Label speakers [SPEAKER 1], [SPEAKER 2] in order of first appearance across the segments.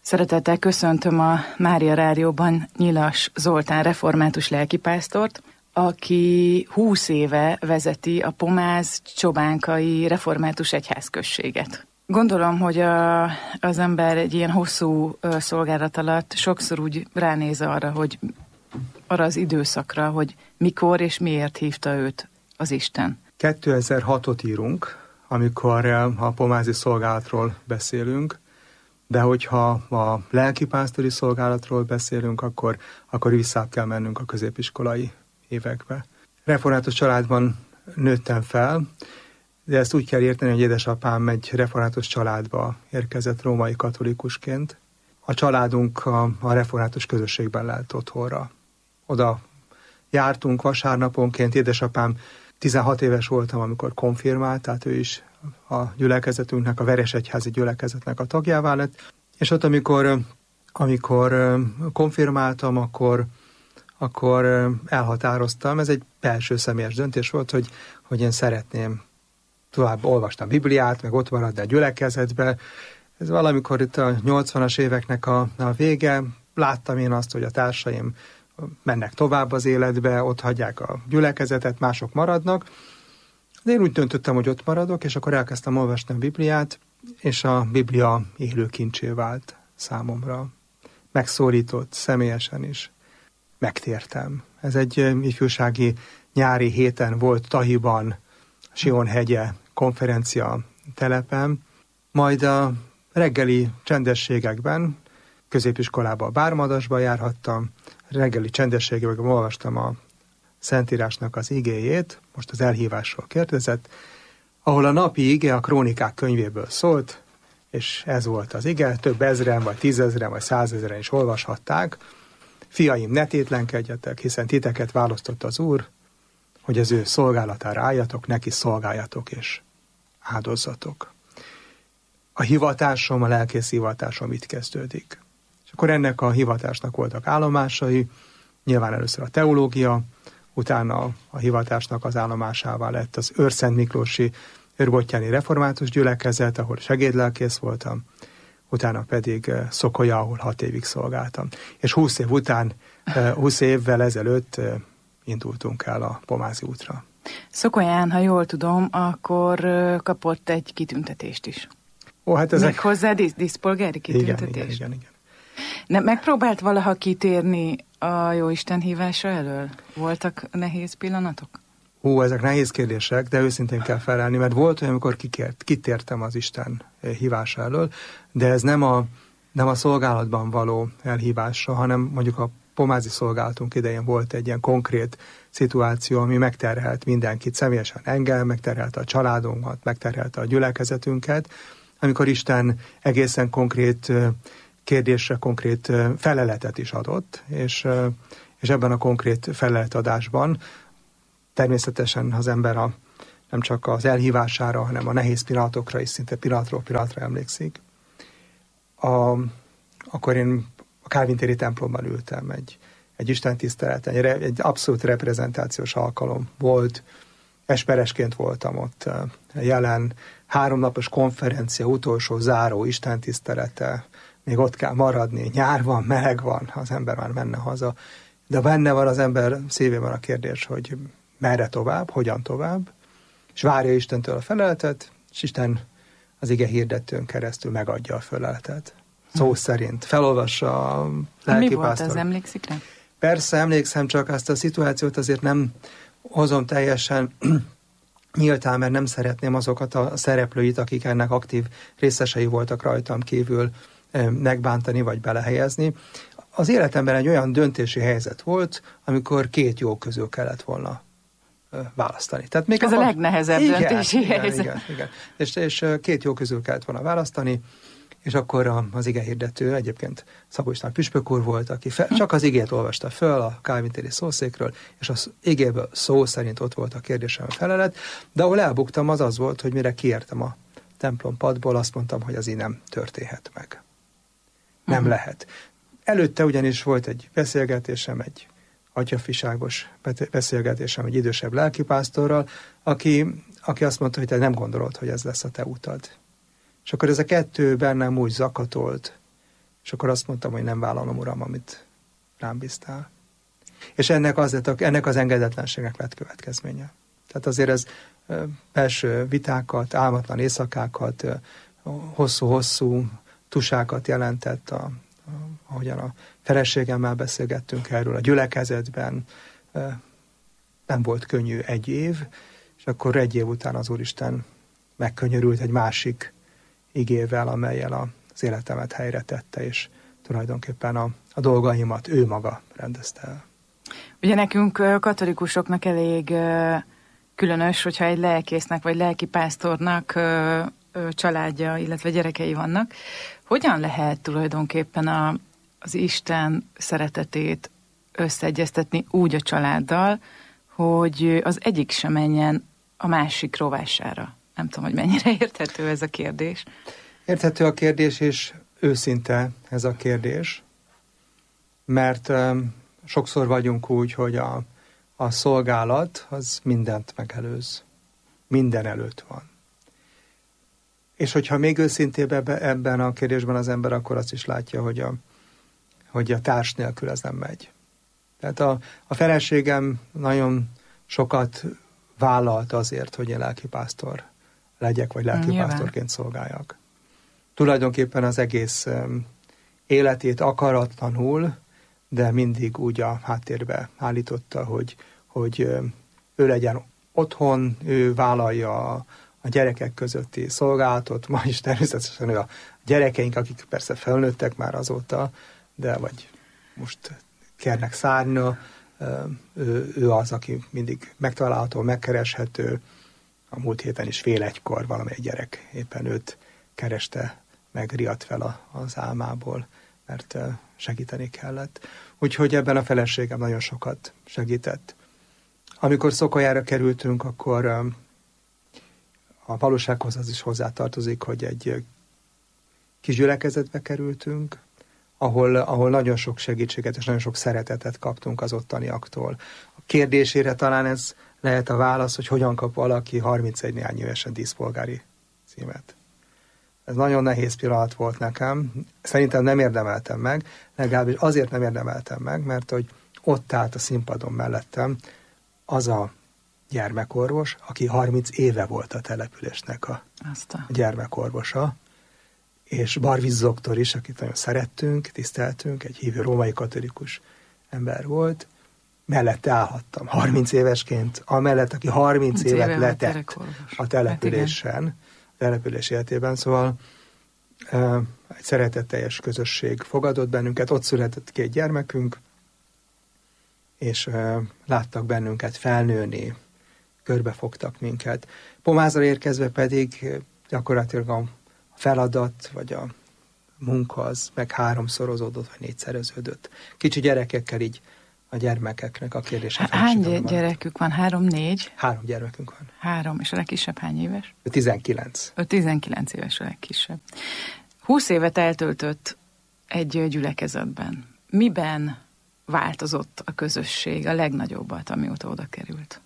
[SPEAKER 1] Szeretettel köszöntöm a Mária Rádióban Nyilas Zoltán református lelkipásztort, aki 20 éve vezeti a Pomáz-Csobánkai református egyházközséget. Gondolom, hogy az ember egy ilyen hosszú szolgálat alatt sokszor úgy ránéz arra az időszakra, hogy mikor és miért hívta őt az Isten.
[SPEAKER 2] 2006-ot írunk, amikor a pomázi szolgálatról beszélünk, de hogyha a lelkipásztori szolgálatról beszélünk, akkor vissza kell mennünk a középiskolai évekbe. Református családban nőttem fel, de ezt úgy kell érteni, hogy édesapám egy református családba érkezett római katolikusként. A családunk a református közösségben lelt otthonra. Oda jártunk vasárnaponként, édesapám 16 éves voltam, amikor konfirmált, tehát ő is a gyülekezetünknek, a Veresegyházi gyülekezetnek a tagjává lett. És ott, amikor konfirmáltam, akkor elhatároztam, ez egy belső személyes döntés volt, hogy én szeretném, tovább olvastam Bibliát, meg ott maradni a gyülekezetbe. Ez valamikor itt a 80-as éveknek a vége, láttam én azt, hogy a társaim mennek tovább az életbe, ott hagyják a gyülekezetet, mások maradnak. De én úgy döntöttem, hogy ott maradok, és akkor elkezdtem olvasni a Bibliát, és a Biblia élő kincsé vált számomra. Megszólított személyesen is. Megtértem. Ez egy ifjúsági nyári héten volt Tahiban, Sion-hegye konferencia telepen, majd a reggeli csendességekben, középiskolába a Bármadasba járhattam, reggeli csendességekben olvastam a Szentírásnak az igéjét, most az elhívásról kérdezett, ahol a napi ige a Krónikák könyvéből szólt, és ez volt az ige, több ezren, vagy 10 000, vagy 100 000 is olvashatták. Fiaim, ne tétlenkedjetek, hiszen titeket választott az Úr, hogy az ő szolgálatára álljatok, neki szolgáljatok és áldozzatok. A hivatásom, a lelkész hivatásom itt kezdődik. És akkor ennek a hivatásnak voltak állomásai, nyilván először a teológia, utána a hivatásnak az állomásává lett az Őrszent Miklósi Őrbottyáni Református Gyülekezet, ahol segédlelkész voltam, utána pedig Szokolya, ahol 6 évig szolgáltam. És 20 év után, 20 évvel ezelőtt indultunk el a Pomázi útra.
[SPEAKER 1] Szokolyán, ha jól tudom, akkor kapott egy kitüntetést is.
[SPEAKER 2] Ó, hát ezek...
[SPEAKER 1] Méghozzá díszpolgári kitüntetés.
[SPEAKER 2] Igen.
[SPEAKER 1] Megpróbált valaha kitérni a Jóisten hívása elől? Voltak nehéz pillanatok?
[SPEAKER 2] Ezek nehéz kérdések, de őszintén kell felelni, mert volt olyan, amikor kitértem az Isten hívása elől, de ez nem a szolgálatban való elhívásra, hanem mondjuk a pomázi szolgálatunk idején volt egy ilyen konkrét szituáció, ami megterhelt mindenkit, személyesen engem, megterhelte a családunkat, megterhelte a gyülekezetünket, amikor Isten egészen konkrét kérdésre konkrét feleletet is adott, és ebben a konkrét feleletadásban természetesen az ember nem csak az elhívására, hanem a nehéz pillanatokra is szinte pillanatról pillanatra emlékszik. Akkor én a Kálvin-téri templomban ültem, egy istentiszteleten, egy abszolút reprezentációs alkalom volt, esperesként voltam ott jelen, 3 napos konferencia, utolsó záró istentisztelete, még ott kell maradni, nyár van, meleg van, az ember már menne haza, de benne van az ember szívében a kérdés, hogy merre tovább, hogyan tovább, és várja Istentől a feleletet, és Isten az ige hirdetőn keresztül megadja a feleletet. Szó szerint felolvassa a lelkipásztor.
[SPEAKER 1] Mi volt az, emlékszik rá?
[SPEAKER 2] Persze emlékszem, csak azt a szituációt azért nem hozom teljesen nyíltán, mert nem szeretném azokat a szereplőit, akik ennek aktív részesei voltak rajtam kívül megbántani vagy belehelyezni. Az életemben egy olyan döntési helyzet volt, amikor 2 jó közül kellett volna választani. Tehát még
[SPEAKER 1] ez a legnehezebb döntési helyzet.
[SPEAKER 2] Igen. És 2 jó közül kellett volna választani, és akkor az igehirdető egyébként Szabó István püspök úr volt, aki csak az igét olvasta föl a Kálvin-téri szószékről, és az igéből szó szerint ott volt a kérdésem a felelet, de ahol elbuktam, az volt, hogy mire kiértem a templompadból, azt mondtam, hogy az így nem történhet meg. Nem lehet. Előtte ugyanis volt egy beszélgetésem, egy atyafiságos beszélgetésem egy idősebb lelkipásztorral, aki azt mondta, hogy te nem gondolod, hogy ez lesz a te utad. És akkor ez a 2 bennem úgy zakatolt, És akkor azt mondtam, hogy nem vállalom, Uram, amit rám bíztál. És ennek az engedetlenségnek lett következménye. Tehát azért ez belső vitákat, álmatlan éjszakákat, hosszú-hosszú tusákat jelentett, ahogyan a feleségemmel beszélgettünk erről, a gyülekezetben nem volt könnyű egy év, és akkor egy év után az Úristen megkönyörült egy másik igével, amellyel az életemet helyre tette, és tulajdonképpen a dolgaimat ő maga rendezte el.
[SPEAKER 1] Ugye nekünk katolikusoknak elég különös, hogyha egy lelkésznek vagy lelkipásztornak családja, illetve gyerekei vannak. Hogyan lehet tulajdonképpen az Isten szeretetét összeegyeztetni úgy a családdal, hogy az egyik sem menjen a másik rovására? Nem tudom, hogy mennyire érthető ez a kérdés.
[SPEAKER 2] Érthető a kérdés, és őszinte ez a kérdés, mert sokszor vagyunk úgy, hogy a szolgálat az mindent megelőz. Minden előtt van. És hogyha még őszintébb ebben a kérdésben az ember, akkor azt is látja, hogy a társ nélkül ez nem megy. Tehát a feleségem nagyon sokat vállalt azért, hogy én lelkipásztor legyek, vagy lelkipásztorként szolgáljak. Tulajdonképpen az egész életét akaratlanul, de mindig úgy a háttérbe állította, hogy ő legyen otthon, ő vállalja a gyerekek közötti szolgálatot, ma is természetesen a gyerekeink, akik persze felnőttek már azóta, de vagy most kérnek szárnyra, ő az, aki mindig megtalálható, megkereshető. A múlt héten is 12:30 valamelyik gyerek éppen őt kereste, megriadt fel az álmából, mert segíteni kellett. Úgyhogy ebben a feleségem nagyon sokat segített. Amikor Szokoljára kerültünk, akkor a valósághoz az is hozzátartozik, hogy egy kis gyülekezetbe kerültünk, ahol nagyon sok segítséget és nagyon sok szeretetet kaptunk az ottaniaktól. A kérdésére talán ez lehet a válasz, hogy hogyan kap valaki 31 néhány évesen díszpolgári címet. Ez nagyon nehéz pillanat volt nekem. Szerintem nem érdemeltem meg, legalábbis azért nem érdemeltem meg, mert hogy ott állt a színpadon mellettem az a gyermekorvos, aki 30 éve volt a településnek a gyermekorvosa, és Barviz doktor is, akit nagyon szerettünk, tiszteltünk, egy hívő római katolikus ember volt, mellette állhattam 30 évesként, amellett, aki 30 évet letett a településen, a település életében, szóval egy szeretetteljes közösség fogadott bennünket, ott született 2 gyermekünk, és láttak bennünket felnőni, körbefogtak minket. Pomázra érkezve pedig gyakorlatilag a feladat, vagy a munka az meg 3-szorozódott, vagy 4-szereződött. Kicsi gyerekekkel így a gyermekeknek a kérdése.
[SPEAKER 1] Hány gyerekük van? 3-4?
[SPEAKER 2] 3 gyermekünk van.
[SPEAKER 1] 3, és a legkisebb hány éves?
[SPEAKER 2] 19.
[SPEAKER 1] 19 éves a legkisebb. 20 évet eltöltött egy gyülekezetben. Miben változott a közösség a legnagyobbat, amióta oda került?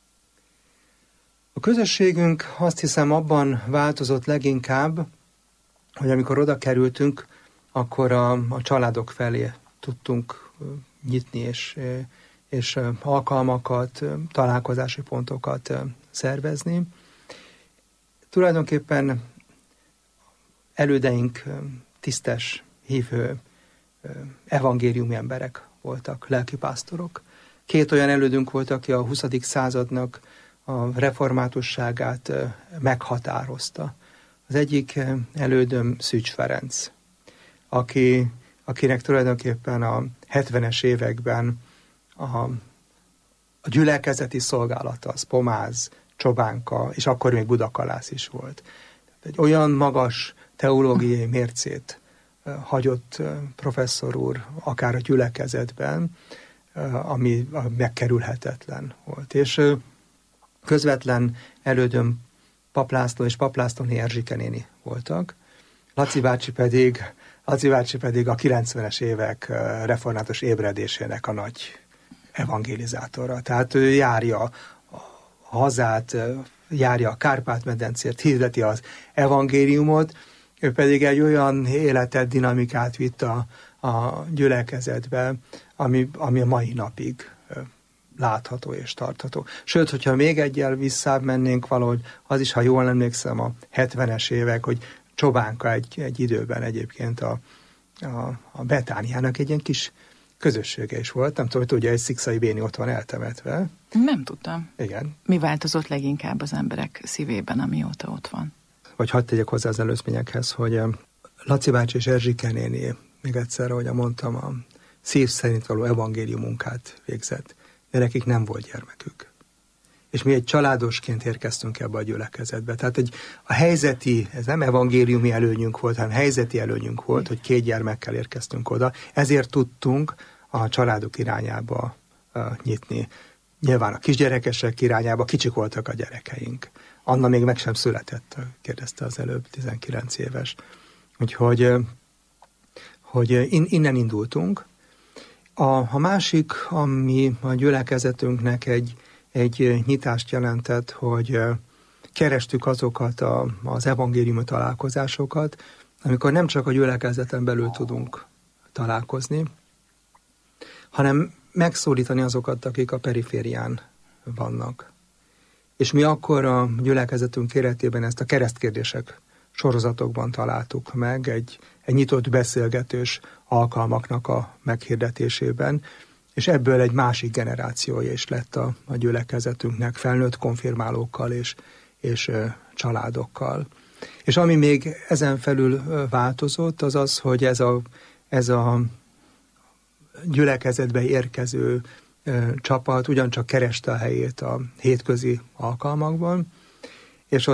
[SPEAKER 2] A közösségünk azt hiszem abban változott leginkább, hogy amikor oda kerültünk, akkor a családok felé tudtunk nyitni, és alkalmakat, találkozási pontokat szervezni. Tulajdonképpen elődeink tisztes, hívő, evangéliumi emberek voltak, lelkipásztorok. 2 olyan elődünk volt, aki a 20. századnak a reformátusságát meghatározta. Az egyik elődöm Szűcs Ferenc, akinek tulajdonképpen a 70-es években a gyülekezeti szolgálata, az Pomáz, Csobánka, és akkor még Budakalász is volt. Egy olyan magas teológiai mércét hagyott professzor úr, akár a gyülekezetben, ami megkerülhetetlen volt. És közvetlen elődöm Pap László és Pap Lászlóné Erzsike néni voltak. Laci bácsi pedig a 90-es évek református ébredésének a nagy evangelizátora. Tehát ő járja a hazát, járja a Kárpát-medencét, hirdeti az evangéliumot, Ő pedig egy olyan életet, dinamikát vitt a gyülekezetbe, ami a mai napig látható és tartható. Sőt, hogyha még egyel visszább mennénk valahogy, az is, ha jól emlékszem, a 70-es évek, hogy Csobánka egy időben egyébként a Betániának egy ilyen kis közössége is volt. Nem tudom, hogy tudja, egy Szikszai Béni ott van eltemetve.
[SPEAKER 1] Nem tudtam.
[SPEAKER 2] Igen.
[SPEAKER 1] Mi változott leginkább az emberek szívében, amióta ott van?
[SPEAKER 2] Vagy hadd tegyek hozzá az előzményekhez, hogy Laci bácsi és Erzsike néni, még egyszer, ahogy mondtam, a szív szerint való evangélium munkát végzett, de nekik nem volt gyermekük. És mi egy családosként érkeztünk ebbe a gyülekezetbe. Tehát a helyzeti, ez nem evangéliumi előnyünk volt, hanem helyzeti előnyünk volt, hogy 2 gyermekkel érkeztünk oda. Ezért tudtunk a családok irányába nyitni. Nyilván a kisgyerekesek irányába kicsik voltak a gyerekeink. Anna még meg sem született, kérdezte az előbb, 19 éves. Úgyhogy innen indultunk. A másik, ami a gyülekezetünknek egy nyitást jelentett, hogy kerestük azokat az evangéliumi találkozásokat, amikor nem csak a gyülekezeten belül tudunk találkozni, hanem megszólítani azokat, akik a periférián vannak. És mi akkor a gyülekezetünk keretében ezt a keresztkérdések sorozatokban találtuk meg, egy nyitott beszélgetős alkalmaknak a meghirdetésében, és ebből egy másik generációja is lett a gyülekezetünknek, felnőtt konfirmálókkal és családokkal. És ami még ezen felül változott, az az, hogy ez a gyülekezetbe érkező csapat ugyancsak kereste a helyét a hétközi alkalmakban, és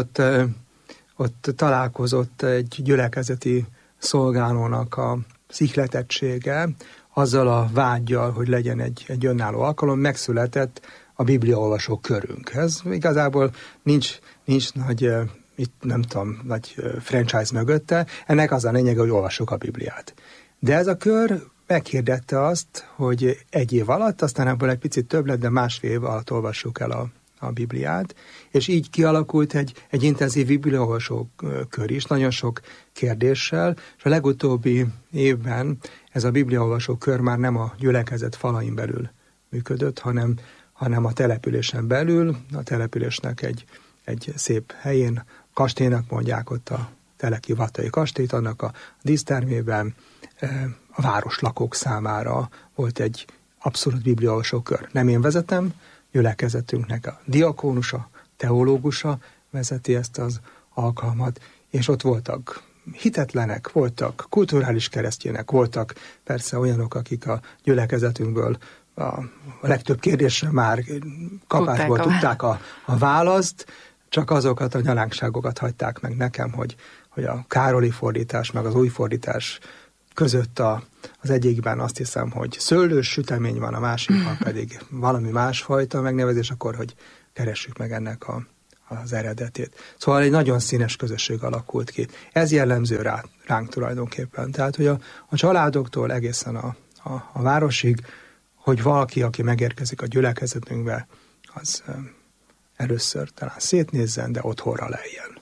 [SPEAKER 2] ott találkozott egy gyülekezeti szolgálónak a ihletettsége, azzal a vággyal, hogy legyen egy önálló alkalom, megszületett a bibliaolvasó körünk. Ez igazából nincs nagy, itt nem tudom, nagy franchise mögötte, ennek az a lényege, hogy olvassuk a Bibliát. De ez a kör meghirdette azt, hogy 1 év alatt, aztán ebből egy picit több lett, de 1,5 év alatt olvassuk el a Bibliát, és így kialakult egy intenzív bibliaolvasó kör is, nagyon sok kérdéssel, és a legutóbbi évben ez a bibliaolvasó kör már nem a gyülekezet falain belül működött, hanem a településen belül, a településnek egy szép helyén, kastélynak mondják ott a Teleki Vattai kastélyt, annak a dísztermében a városlakók számára volt egy abszolút bibliaolvasó kör. Nem én vezetem, gyülekezetünknek a diakónusa, teológusa vezeti ezt az alkalmat, és ott voltak hitetlenek, voltak kulturális keresztjének, voltak persze olyanok, akik a gyülekezetünkből a legtöbb kérdésre már kapásból tudták a választ, csak azokat a nyalánkságokat hagyták meg nekem, hogy a Károli fordítás, meg az új fordítás között az egyikben azt hiszem, hogy szőlős sütemény van, a másikban pedig valami másfajta megnevezés, akkor hogy keressük meg ennek az eredetét. Szóval egy nagyon színes közösség alakult ki. Ez jellemző ránk tulajdonképpen. Tehát, hogy a családoktól egészen a városig, hogy valaki, aki megérkezik a gyülekezetünkbe, az először talán szétnézzen, de otthonra lejjen.